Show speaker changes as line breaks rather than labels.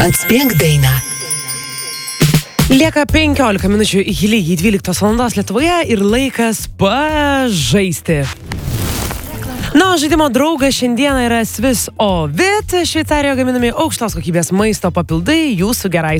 Atspėk dainą.
Lieka 15 minučių iki lygiai 12 valandos Lietuvoje ir laikas pažaisti. Na, žaidimo draugas šiandieną yra Swiss Ovit. Šveicarijoje gaminami aukštos kokybės maisto papildai jūsų gerai